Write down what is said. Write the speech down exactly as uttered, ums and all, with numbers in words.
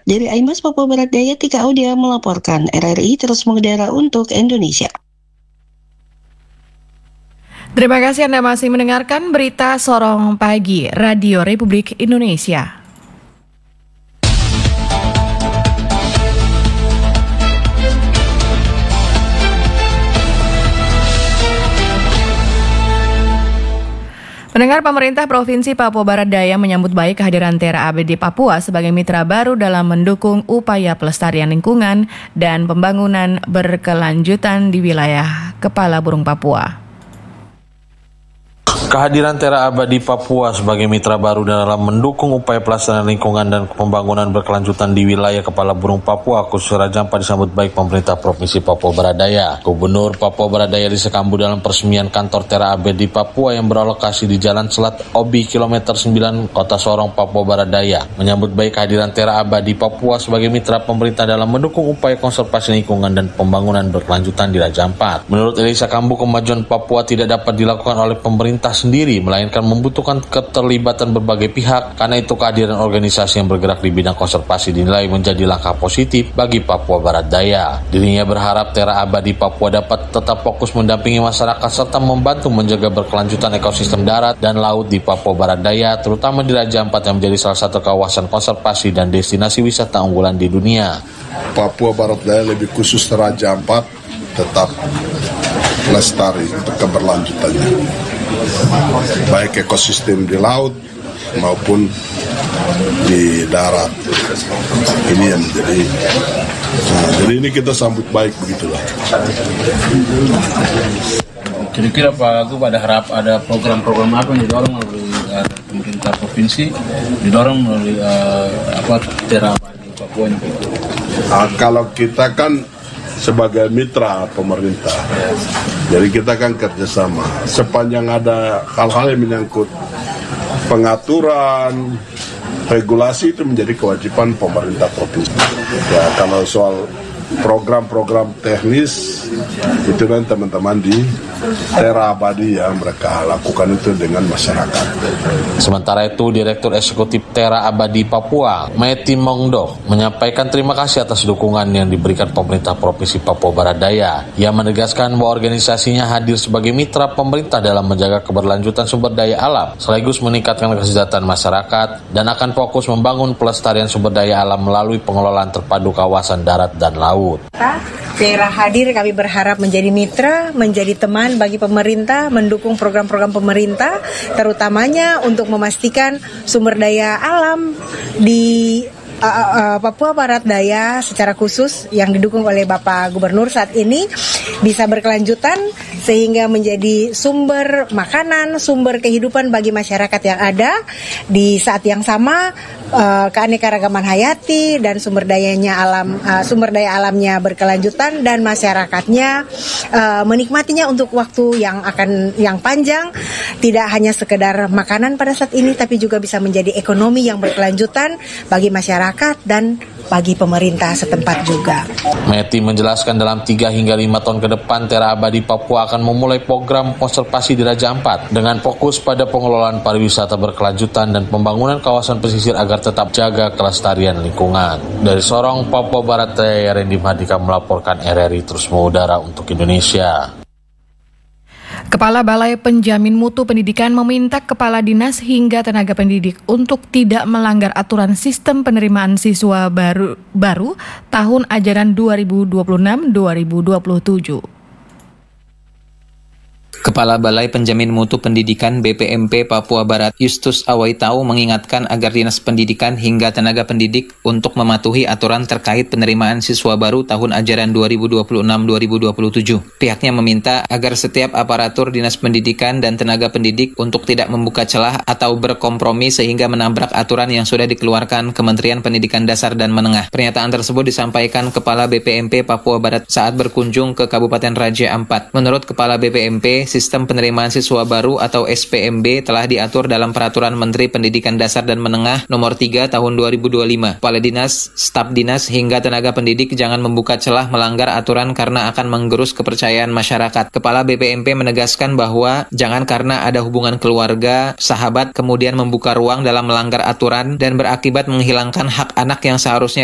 Dari Aimas Papua Barat Daya, Tika Audia melaporkan. R R I terus mengudara untuk Indonesia. Terima kasih Anda masih mendengarkan berita Sorong Pagi, Radio Republik Indonesia. Pendengar, pemerintah Provinsi Papua Barat Daya menyambut baik kehadiran Tera A B D Papua sebagai mitra baru dalam mendukung upaya pelestarian lingkungan dan pembangunan berkelanjutan di wilayah Kepala Burung Papua. Kehadiran Tera Abadi Papua sebagai mitra baru dalam mendukung upaya pelestarian lingkungan dan pembangunan berkelanjutan di wilayah Kepala Burung Papua khusus Raja Ampat disambut baik pemerintah Provinsi Papua Barat Daya. Gubernur Papua Barat Daya Lisekambu dalam peresmian kantor Tera Abadi Papua yang beralokasi di Jalan Selat Obi kilometer sembilan Kota Sorong, Papua Barat Daya menyambut baik kehadiran Tera Abadi Papua sebagai mitra pemerintah dalam mendukung upaya konservasi lingkungan dan pembangunan berkelanjutan di Raja Ampat. Menurut Lisekambu, kemajuan Papua tidak dapat dilakukan oleh pemerintah sendiri, melainkan membutuhkan keterlibatan berbagai pihak. Karena itu kehadiran organisasi yang bergerak di bidang konservasi dinilai menjadi langkah positif bagi Papua Barat Daya. Dirinya berharap Tera Abadi Papua dapat tetap fokus mendampingi masyarakat serta membantu menjaga berkelanjutan ekosistem darat dan laut di Papua Barat Daya, terutama di Raja Ampat yang menjadi salah satu kawasan konservasi dan destinasi wisata unggulan di dunia. Papua Barat Daya, lebih khusus Raja Ampat, tetap lestari untuk keberlanjutannya, baik ekosistem di laut maupun di darat. Ini yang menjadi, nah, jadi ini kita sambut baik begitulah. Kira-kira Pak Gub ada harap ada program-program apa yang didorong melalui uh, pemerintah provinsi, didorong melalui uh, apa Tera Abadi Papua ini? Uh, kalau kita kan sebagai mitra pemerintah, jadi kita kan kerjasama. Sepanjang ada hal-hal yang menyangkut pengaturan, regulasi, itu menjadi kewajiban pemerintah provinsi. Ya, kalau soal program-program teknis itu kan teman-teman di Tera Abadi yang mereka lakukan itu dengan masyarakat. Sementara itu, Direktur Eksekutif Tera Abadi Papua, Meti Mongdo, menyampaikan terima kasih atas dukungan yang diberikan pemerintah Provinsi Papua Barat Daya. Ia menegaskan bahwa organisasinya hadir sebagai mitra pemerintah dalam menjaga keberlanjutan sumber daya alam, sekaligus meningkatkan kesejahteraan masyarakat, dan akan fokus membangun pelestarian sumber daya alam melalui pengelolaan terpadu kawasan darat dan laut. Tera hadir, kami berharap menjadi mitra, menjadi teman bagi pemerintah, mendukung program-program pemerintah, terutamanya untuk memastikan sumber daya alam di uh, uh, Papua Barat Daya secara khusus yang didukung oleh Bapak Gubernur saat ini bisa berkelanjutan sehingga menjadi sumber makanan, sumber kehidupan bagi masyarakat yang ada. Di saat yang sama uh, keanekaragaman hayati dan sumber dayanya alam, uh, sumber daya alamnya berkelanjutan dan masyarakatnya uh, menikmatinya untuk waktu yang akan yang panjang. Tidak hanya sekedar makanan pada saat ini, tapi juga bisa menjadi ekonomi yang berkelanjutan bagi masyarakat dan bagi pemerintah setempat juga. Meti menjelaskan dalam tiga hingga lima tahun ke depan Tera Abadi Papua akan memulai program konservasi di Raja Ampat dengan fokus pada pengelolaan pariwisata berkelanjutan dan pembangunan kawasan pesisir agar tetap jaga kelestarian lingkungan. Dari Sorong, Papua Barat Daya, Randy Mahardika melaporkan. R R I terus mengudara untuk Indonesia. Kepala Balai Penjamin Mutu Pendidikan meminta kepala dinas hingga tenaga pendidik untuk tidak melanggar aturan sistem penerimaan siswa baru, baru tahun ajaran dua ribu dua puluh enam dua ribu dua puluh tujuh. Kepala Balai Penjamin Mutu Pendidikan B P M P Papua Barat, Justus Awaitau, mengingatkan agar Dinas Pendidikan hingga tenaga pendidik untuk mematuhi aturan terkait penerimaan siswa baru tahun ajaran dua ribu dua puluh enam dua ribu dua puluh tujuh. Pihaknya meminta agar setiap aparatur Dinas Pendidikan dan tenaga pendidik untuk tidak membuka celah atau berkompromi sehingga menabrak aturan yang sudah dikeluarkan Kementerian Pendidikan Dasar dan Menengah. Pernyataan tersebut disampaikan Kepala B P M P Papua Barat saat berkunjung ke Kabupaten Raja Ampat. Menurut Kepala B P M P, sistem penerimaan siswa baru atau S P M B telah diatur dalam Peraturan Menteri Pendidikan Dasar dan Menengah Nomor tiga Tahun dua ribu dua puluh lima. Kepala dinas, staf dinas, hingga tenaga pendidik jangan membuka celah melanggar aturan karena akan menggerus kepercayaan masyarakat. Kepala B P M P menegaskan bahwa jangan karena ada hubungan keluarga, sahabat, kemudian membuka ruang dalam melanggar aturan dan berakibat menghilangkan hak anak yang seharusnya